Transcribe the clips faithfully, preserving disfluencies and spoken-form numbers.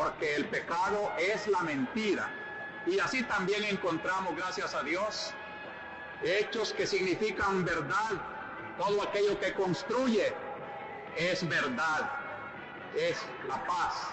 porque el pecado es la mentira. Y así también encontramos, gracias a Dios, hechos que significan verdad. Todo aquello que construye es verdad, es la paz.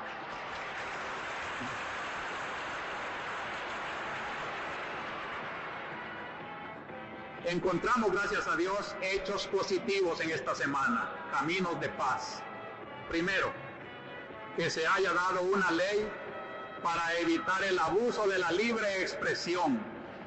Encontramos, gracias a Dios, hechos positivos en esta semana, caminos de paz. Primero, que se haya dado una ley para evitar el abuso de la libre expresión.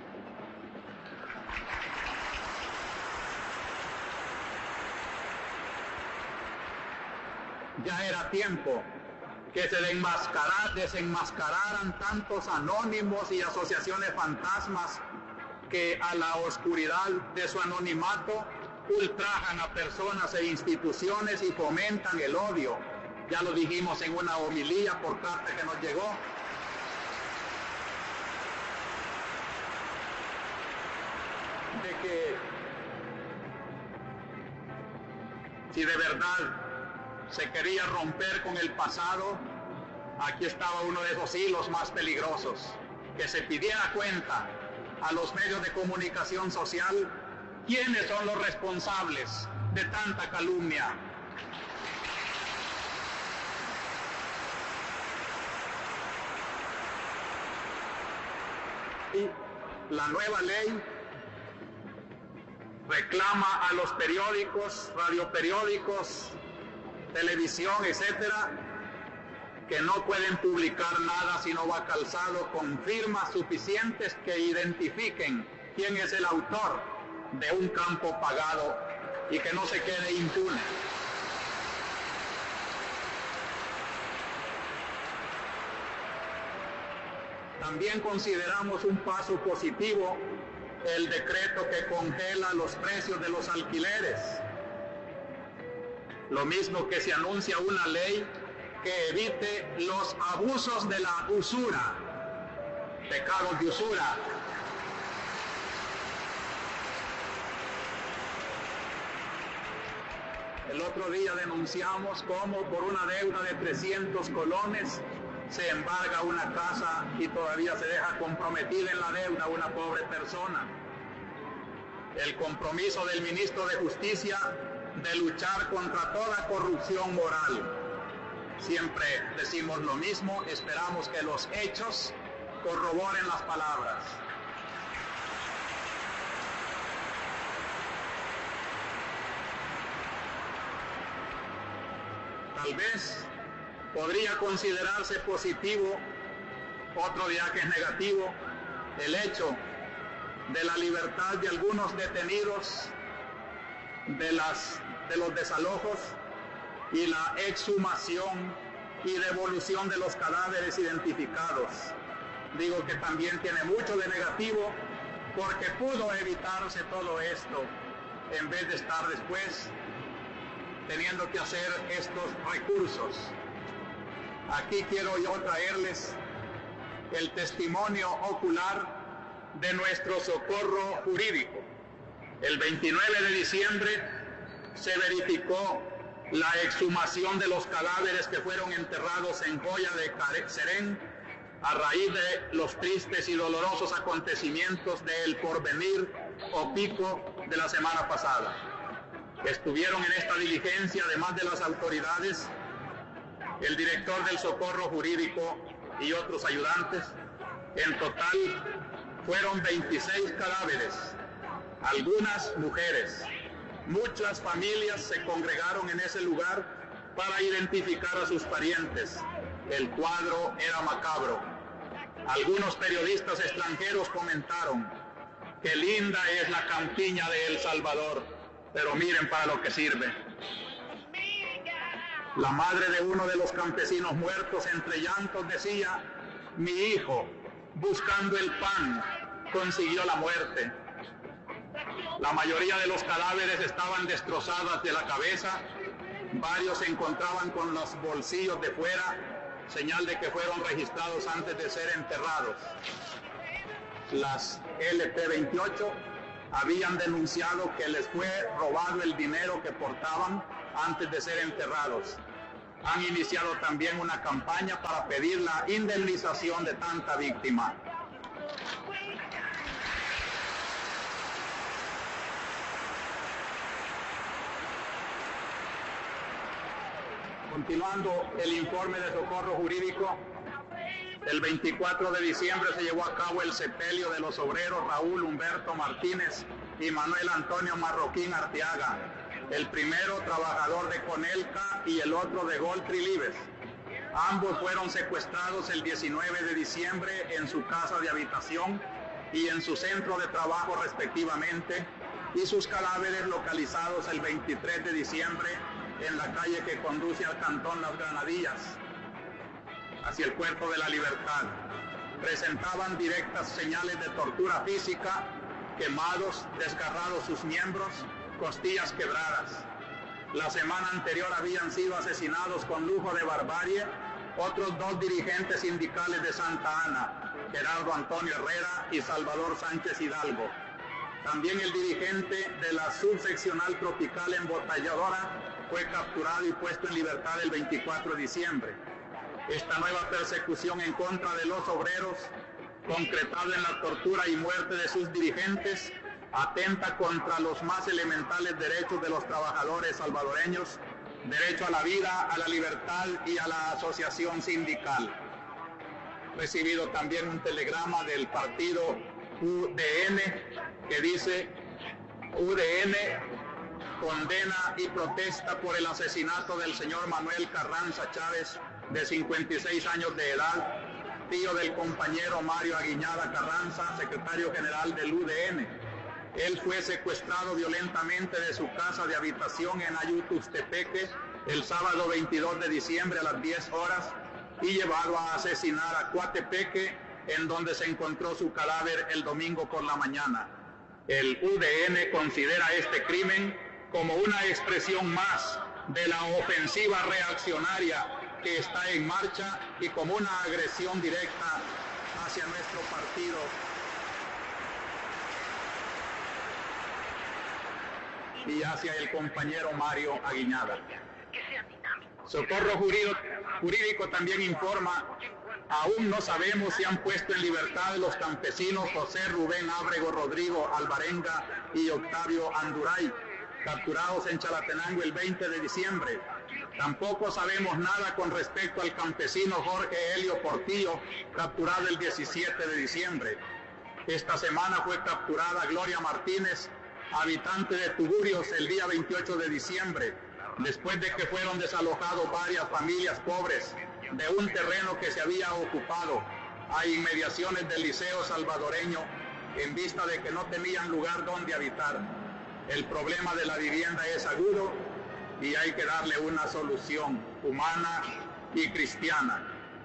Ya era tiempo que se desenmascara- desenmascararan tantos anónimos y asociaciones fantasmas que a la oscuridad de su anonimato ultrajan a personas e instituciones y fomentan el odio. Ya lo dijimos en una homilía por carta que nos llegó. De que si de verdad se quería romper con el pasado, aquí estaba uno de esos hilos más peligrosos, que se pidiera cuenta a los medios de comunicación social quiénes son los responsables de tanta calumnia. Y la nueva ley reclama a los periódicos, radioperiódicos, televisión, etcétera, que no pueden publicar nada si no va calzado con firmas suficientes que identifiquen quién es el autor de un campo pagado y que no se quede impune. También consideramos un paso positivo el decreto que congela los precios de los alquileres. Lo mismo que se anuncia una ley que evite los abusos de la usura, pecados de usura. El otro día denunciamos cómo por una deuda de trescientos colones se embarga una casa y todavía se deja comprometida en la deuda una pobre persona. El compromiso del ministro de Justicia de luchar contra toda corrupción moral. Siempre decimos lo mismo, esperamos que los hechos corroboren las palabras. Tal vez podría considerarse positivo, otro día que es negativo, el hecho de la libertad de algunos detenidos de, las, de los desalojos y la exhumación y devolución de los cadáveres identificados. Digo que también tiene mucho de negativo porque pudo evitarse todo esto en vez de estar después teniendo que hacer estos recursos. Aquí quiero yo traerles el testimonio ocular de nuestro socorro jurídico. El veintinueve de diciembre se verificó la exhumación de los cadáveres que fueron enterrados en Joya de Serén a raíz de los tristes y dolorosos acontecimientos del Porvenir o Pico de la semana pasada. Estuvieron en esta diligencia, además de las autoridades, el director del socorro jurídico y otros ayudantes. En total fueron veintiséis cadáveres, algunas mujeres. Muchas familias se congregaron en ese lugar para identificar a sus parientes. El cuadro era macabro. Algunos periodistas extranjeros comentaron: qué linda es la campiña de El Salvador, pero miren para lo que sirve. La madre de uno de los campesinos muertos entre llantos decía: mi hijo, buscando el pan, consiguió la muerte. La mayoría de los cadáveres estaban destrozadas de la cabeza, varios se encontraban con los bolsillos de fuera, señal de que fueron registrados antes de ser enterrados. Las L P veintiocho habían denunciado que les fue robado el dinero que portaban antes de ser enterrados. han iniciado también una campaña para pedir la indemnización de tanta víctima. Continuando el informe de socorro jurídico, el veinticuatro de diciembre se llevó a cabo el sepelio de los obreros Raúl Humberto Martínez y Manuel Antonio Marroquín Arteaga, el primero trabajador de Conelca y el otro de Goltri Libes. Ambos fueron secuestrados el diecinueve de diciembre en su casa de habitación y en su centro de trabajo respectivamente, y sus cadáveres localizados el veintitrés de diciembre en la calle que conduce al cantón Las Granadillas, hacia el Puerto de la Libertad. Presentaban directas señales de tortura física, quemados, desgarrados sus miembros, costillas quebradas. La semana anterior habían sido asesinados con lujo de barbarie otros dos dirigentes sindicales de Santa Ana, Gerardo Antonio Herrera y Salvador Sánchez Hidalgo. También el dirigente de la subseccional tropical embotelladora fue capturado y puesto en libertad el veinticuatro de diciembre. Esta nueva persecución en contra de los obreros, concretada en la tortura y muerte de sus dirigentes, atenta contra los más elementales derechos de los trabajadores salvadoreños, derecho a la vida, a la libertad y a la asociación sindical. He recibido también un telegrama del partido U D N que dice: U D N condena y protesta por el asesinato del señor Manuel Carranza Chávez, de cincuenta y seis años de edad, tío del compañero Mario Aguiñada Carranza, secretario general del U D N. Él fue secuestrado violentamente de su casa de habitación en Ayutustepeque el sábado veintidós de diciembre a las diez horas y llevado a asesinar a Coatepeque, en donde se encontró su cadáver el domingo por la mañana. El U D N considera este crimen como una expresión más de la ofensiva reaccionaria que está en marcha y como una agresión directa hacia nuestro partido. Y hacia el compañero Mario Aguiñada. Socorro Jurídico, Jurídico también informa: aún no sabemos si han puesto en libertad los campesinos José Rubén Ábrego Rodrigo Alvarenga y Octavio Anduray, capturados en Chalatenango el veinte de diciembre. Tampoco sabemos nada con respecto al campesino Jorge Helio Portillo, capturado el diecisiete de diciembre. Esta semana fue capturada Gloria Martínez, habitante de Tugurios, el día veintiocho de diciembre, después de que fueron desalojados varias familias pobres de un terreno que se había ocupado a inmediaciones del Liceo Salvadoreño, en vista de que no tenían lugar donde habitar. El problema de la vivienda es agudo y hay que darle una solución humana y cristiana.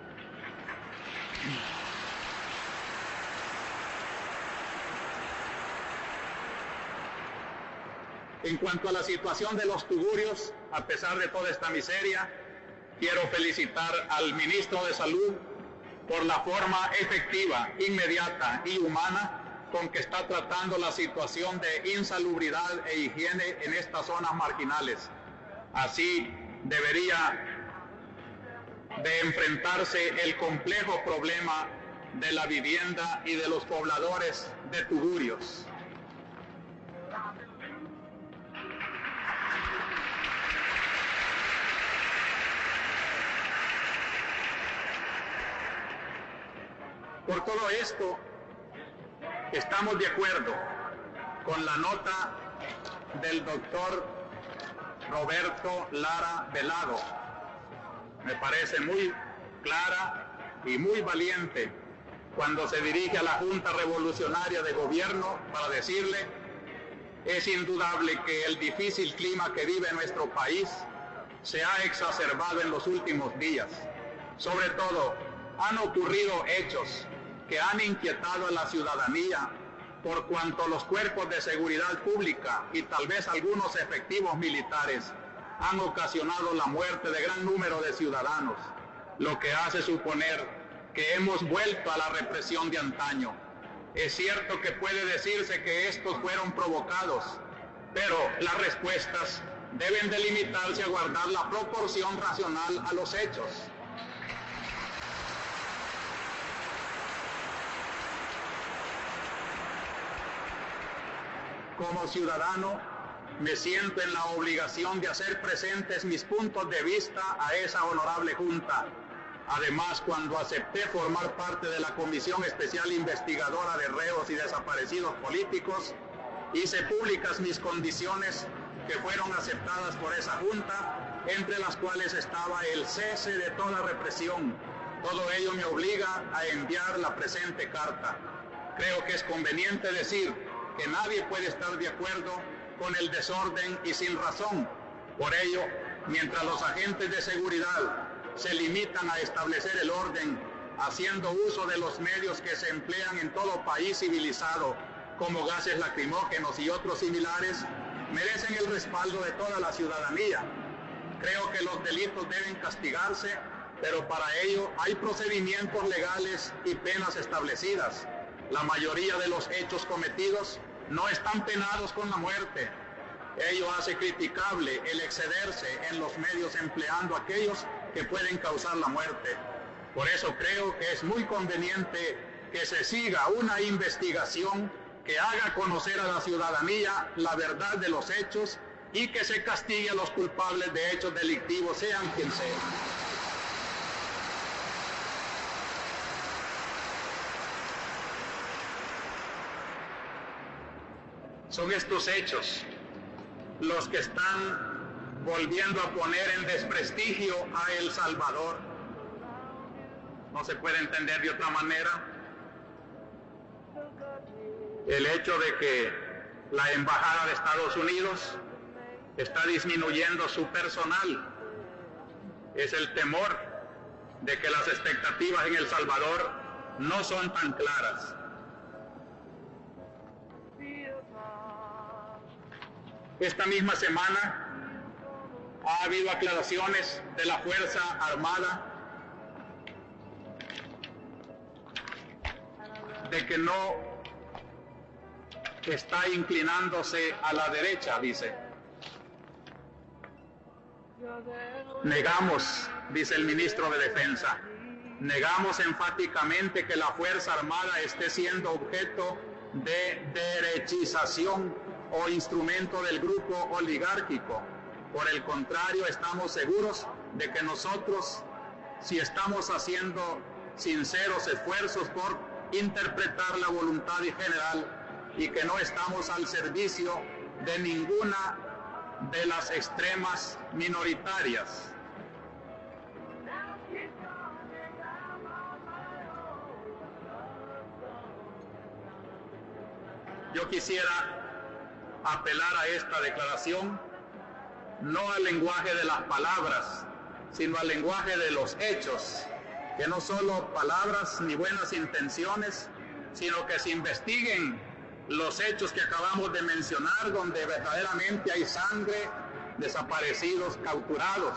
En cuanto a la situación de los tugurios, a pesar de toda esta miseria, quiero felicitar al ministro de Salud por la forma efectiva, inmediata y humana con que está tratando la situación de insalubridad e higiene en estas zonas marginales. Así debería de enfrentarse el complejo problema de la vivienda y de los pobladores de Tugurios. Por todo esto, estamos de acuerdo con la nota del doctor Roberto Lara Velado. Me parece muy clara y muy valiente cuando se dirige a la Junta Revolucionaria de Gobierno para decirle: es indudable que el difícil clima que vive nuestro país se ha exacerbado en los últimos días. Sobre todo, han ocurrido hechos que han inquietado a la ciudadanía, por cuanto los cuerpos de seguridad pública y tal vez algunos efectivos militares han ocasionado la muerte de gran número de ciudadanos, lo que hace suponer que hemos vuelto a la represión de antaño. Es cierto que puede decirse que estos fueron provocados, pero las respuestas deben delimitarse a guardar la proporción racional a los hechos. Como ciudadano, me siento en la obligación de hacer presentes mis puntos de vista a esa honorable Junta. Además, cuando acepté formar parte de la Comisión Especial Investigadora de Reos y Desaparecidos Políticos, hice públicas mis condiciones que fueron aceptadas por esa Junta, entre las cuales estaba el cese de toda represión. Todo ello me obliga a enviar la presente carta. Creo que es conveniente decir que nadie puede estar de acuerdo con el desorden y sin razón. Por ello, mientras los agentes de seguridad se limitan a establecer el orden, haciendo uso de los medios que se emplean en todo país civilizado, como gases lacrimógenos y otros similares, merecen el respaldo de toda la ciudadanía. Creo que los delitos deben castigarse, pero para ello hay procedimientos legales y penas establecidas. La mayoría de los hechos cometidos no están penados con la muerte. Ello hace criticable el excederse en los medios empleando aquellos que pueden causar la muerte. Por eso creo que es muy conveniente que se siga una investigación que haga conocer a la ciudadanía la verdad de los hechos y que se castigue a los culpables de hechos delictivos, sean quien sean. Son estos hechos los que están volviendo a poner en desprestigio a El Salvador. No se puede entender de otra manera el hecho de que la Embajada de Estados Unidos está disminuyendo su personal. Es el temor de que las expectativas en El Salvador no son tan claras. Esta misma semana ha habido aclaraciones de la Fuerza Armada de que no está inclinándose a la derecha, dice. Negamos, dice el ministro de Defensa, negamos enfáticamente que la Fuerza Armada esté siendo objeto de derechización o instrumento del grupo oligárquico. Por el contrario, estamos seguros de que nosotros, si estamos haciendo sinceros esfuerzos por interpretar la voluntad general y que no estamos al servicio de ninguna de las extremas minoritarias. Yo quisiera apelar a esta declaración, no al lenguaje de las palabras, sino al lenguaje de los hechos, que no solo palabras ni buenas intenciones, sino que se investiguen los hechos que acabamos de mencionar, donde verdaderamente hay sangre, desaparecidos, capturados.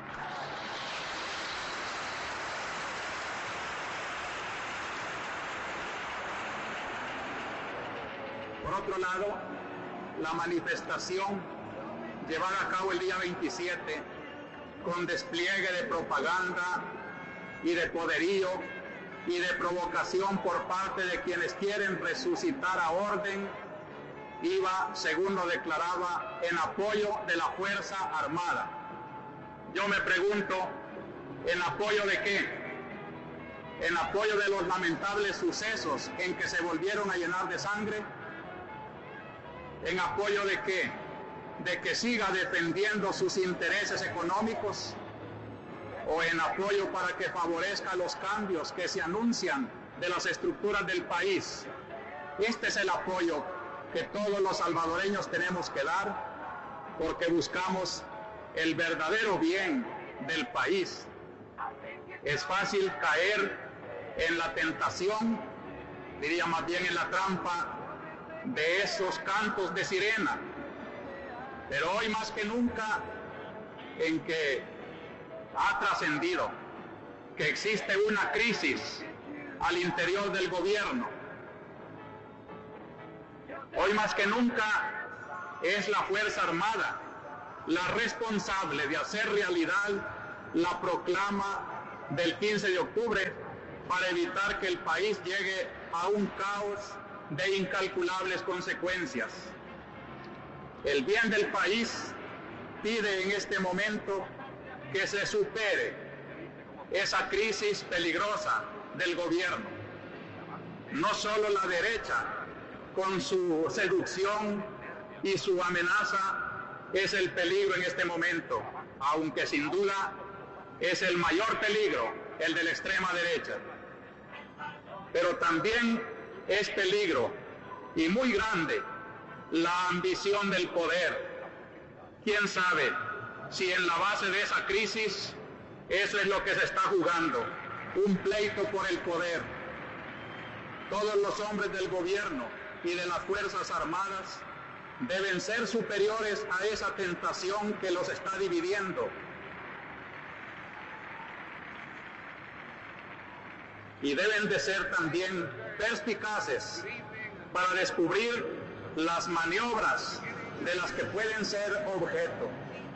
Por otro lado, la manifestación llevada a cabo el día veintisiete con despliegue de propaganda y de poderío y de provocación por parte de quienes quieren resucitar a orden, iba, según lo declaraba, en apoyo de la Fuerza Armada. Yo me pregunto, ¿en apoyo de qué? ¿En apoyo de los lamentables sucesos en que se volvieron a llenar de sangre? ¿En apoyo de qué? ¿De que siga defendiendo sus intereses económicos? ¿O en apoyo para que favorezca los cambios que se anuncian de las estructuras del país? Este es el apoyo que todos los salvadoreños tenemos que dar, porque buscamos el verdadero bien del país. Es fácil caer en la tentación, diría más bien en la trampa, de esos cantos de sirena, pero hoy más que nunca, en que ha trascendido que existe una crisis al interior del gobierno, hoy más que nunca es la Fuerza Armada la responsable de hacer realidad la proclama del quince de octubre para evitar que el país llegue a un caos de incalculables consecuencias. El bien del país pide en este momento que se supere esa crisis peligrosa del gobierno. No solo la derecha, con su seducción y su amenaza, es el peligro en este momento, aunque sin duda es el mayor peligro el de la extrema derecha. Pero también es peligro, y muy grande, la ambición del poder. ¿Quién sabe si en la base de esa crisis eso es lo que se está jugando? Un pleito por el poder. Todos los hombres del gobierno y de las Fuerzas Armadas deben ser superiores a esa tentación que los está dividiendo. Y deben de ser también perspicaces para descubrir las maniobras de las que pueden ser objeto.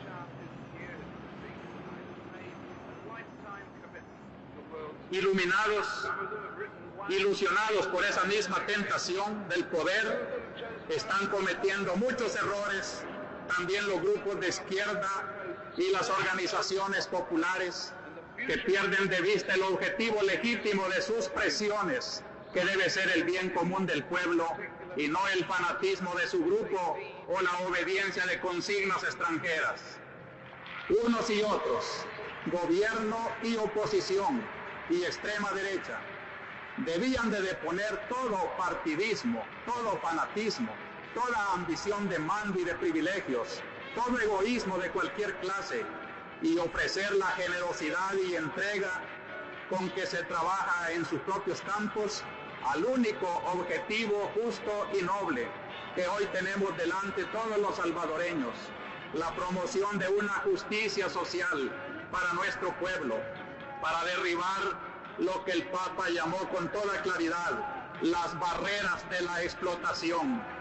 Iluminados, ilusionados por esa misma tentación del poder, están cometiendo muchos errores también los grupos de izquierda y las organizaciones populares, que pierden de vista el objetivo legítimo de sus presiones, que debe ser el bien común del pueblo y no el fanatismo de su grupo o la obediencia de consignas extranjeras. Unos y otros, gobierno y oposición y extrema derecha, debían de deponer todo partidismo, todo fanatismo, toda ambición de mando y de privilegios, todo egoísmo de cualquier clase, y ofrecer la generosidad y entrega con que se trabaja en sus propios campos al único objetivo justo y noble que hoy tenemos delante todos los salvadoreños: la promoción de una justicia social para nuestro pueblo, para derribar lo que el Papa llamó con toda claridad las barreras de la explotación.